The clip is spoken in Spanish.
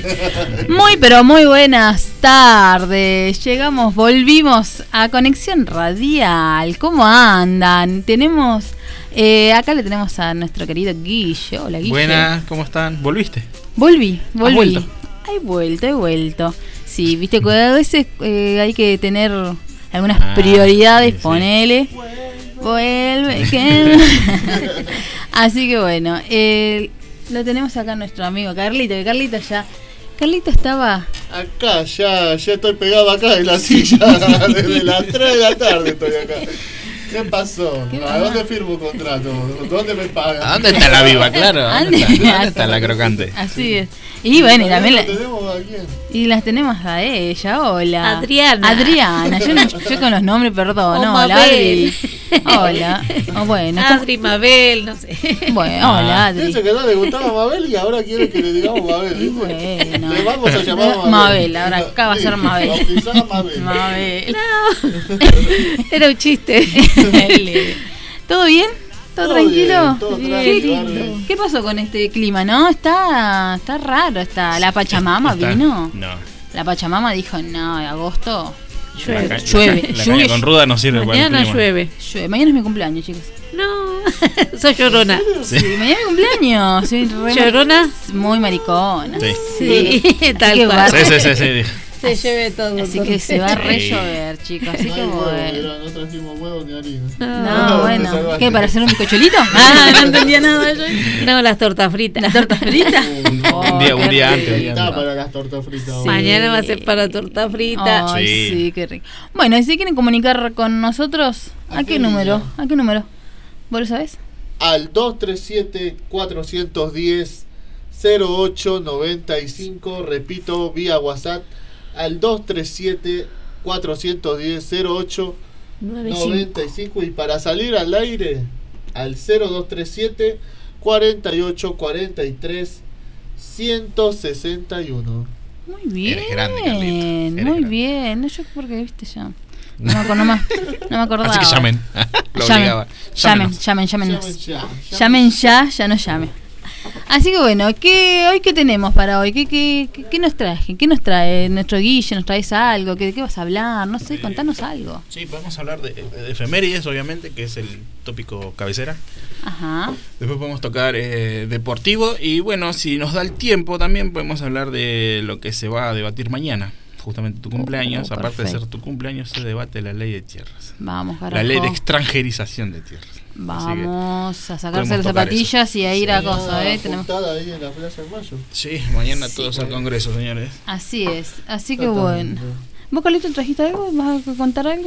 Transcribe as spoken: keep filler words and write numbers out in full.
Muy, pero muy buenas tardes. Llegamos, volvimos a Conexión Radial. ¿Cómo andan? Tenemos, eh, acá le tenemos a nuestro querido Guille. Hola, Guille. Buenas, ¿cómo están? ¿Volviste? Volví, volví. ¿Has vuelto? He vuelto, he vuelto. Sí, viste que a veces eh, hay que tener algunas ah, prioridades, sí, sí. ponele. Vuelve, que... Así que bueno, eh, lo tenemos acá nuestro amigo Carlito, que Carlito ya... Carlito estaba... Acá, ya, ya estoy pegado acá en la silla, desde las tres de la tarde estoy acá. ¿Qué pasó? ¿Qué ¿A dónde firmo un contrato? ¿Dónde me pagan? ¿A dónde está la viva? Claro, ¿dónde está, ¿dónde está la crocante? Así es. Y bueno, y también la... ¿Tenemos a quién? Y las tenemos a ella, hola. Adriana. Adriana, yo, no, yo con los nombres, perdón, O no, Mabel. hola Adri. Hola. Oh, bueno, Adri, Mabel, no sé. bueno, hola Adri. Dice que no le gustaba Mabel y ahora quiere que le digamos Mabel. Y bueno. Le vamos a llamar Mabel. Mabel, ahora acá va a ser Mabel. Bautizada Mabel. Mabel. No. Era un chiste. ¿Todo bien? ¿Todo, Todo tranquilo? bien, todo Bien, tranquilo, lindo. Barbie. ¿Qué pasó con este clima, no? Está, está raro, está. La Pachamama Está- vino. No. La Pachamama dijo, no, en agosto Llueve. La, ca- Llueve, la, ca- la llueve. caña con ruda no sirve para el Mañana clima. llueve. llueve. Mañana es mi cumpleaños, chicos. No, soy llorona. Sí. Sí, mañana es mi cumpleaños. Soy re ¿Llorona? muy maricona. Sí. Sí, Así tal que cual. va- Sí, sí, sí, sí, dije. Se lleve todo. Así que se va a re Sí. llover, chicos. Así No que hay huevo, bueno. mirá, no trajimos huevos ni harina. No, No, te bueno. salvaste. ¿Qué? ¿Para hacer un bizcocholito? Ah, no entendía nada yo. No, las tortas fritas. ¿Las tortas fritas? Un día, un día antes. un día Está antes. para las tortas fritas. Sí. Mañana va a ser para torta frita. Ay, Sí. sí, qué rico. Bueno, y si quieren comunicar con nosotros, ¿a, ¿A qué qué número? número? ¿A qué número? ¿Vos lo sabés? Al dos tres siete, cuatro uno cero, cero ocho nueve cinco, repito, vía WhatsApp, al dos tres siete, cuatro uno cero, cero ocho nueve nueve cinco. cinco, y para salir al aire, al cero dos tres siete, cuatro ocho cuatro tres, uno seis uno. Muy bien. Eres grande, Carlito. Eres Muy grande. bien. No, yo porque, viste, ya. No me, acuerdo, no, me, no me acordaba. Así que llamen. Lo Llamen, obligaba. llamen, Llámenos. llamen, llámenos. Llamen ya, Llamen ya, ya no llame. Así que bueno, ¿qué, hoy qué tenemos para hoy? ¿Qué, qué, qué, qué nos traje? ¿Qué nos trae nuestro Guille? ¿Nos traes algo? ¿Qué, ¿De qué vas a hablar? No sé, contanos algo. Sí, podemos hablar de, de efemérides, obviamente, que es el tópico cabecera. Ajá. Después podemos tocar eh, deportivo y bueno, si nos da el tiempo también podemos hablar de lo que se va a debatir mañana. Justamente tu cumpleaños, Oh, aparte de ser perfecto. tu cumpleaños, se debate la ley de tierras. Vamos, carajo. La ley de extranjerización de tierras. Vamos a sacarse podemos las tocar zapatillas y a ir a Mañana cosas, ¿eh? Tenemos... juntada ahí en la Plaza de Mayo. Sí, mañana Sí. todos al Congreso, señores. Así es, así que Exactamente. bueno. ¿Vos, Carlito, trajiste algo? ¿Vas a contar algo?